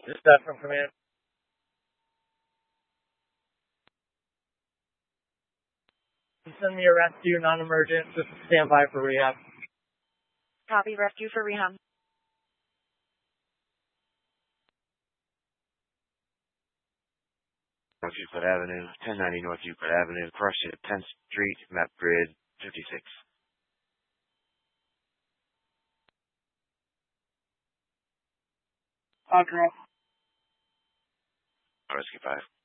Dispatch from command. Send me a rescue, non-emergent. Just stand by for rehab. Copy, rescue for rehab. North Euclid Avenue, 1090 North Euclid Avenue, crossing 10th Street, map grid 56. Control. Rescue 5.